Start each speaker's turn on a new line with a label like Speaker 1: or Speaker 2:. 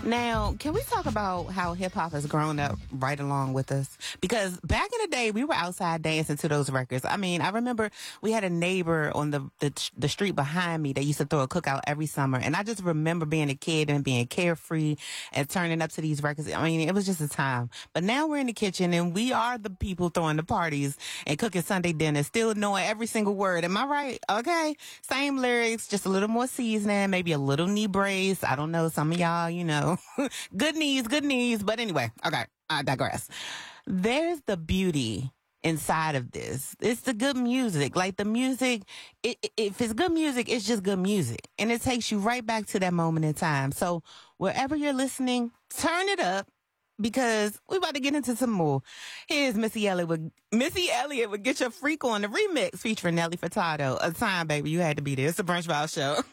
Speaker 1: Now, can we talk about how hip hop has grown up right along with us? Because back in the day, we were outside dancing to those records. I mean, I remember we had a neighbor on the street behind me that used to throw a cookout every summer. And I just remember being a kid and being carefree and turning up to these records. I mean, it was just a time. But now we're in the kitchen and we are the people throwing the parties and cooking Sunday dinner, still knowing every single word. Am I right? Okay. Same lyrics, just a little more seasoning, maybe a little knee brace. I don't know. Some of y'all, good knees. But anyway, okay, I digress. There's the beauty inside of this. It's the good music. Like the music, if it's good music, it's just good music. And it takes you right back to that moment in time. So wherever you're listening, turn it up because we're about to get into some more. Here's Missy Elliott with Get Your Freak On, the remix featuring Nelly Furtado. A time, baby. You had to be there. It's a Brunch Vibe show.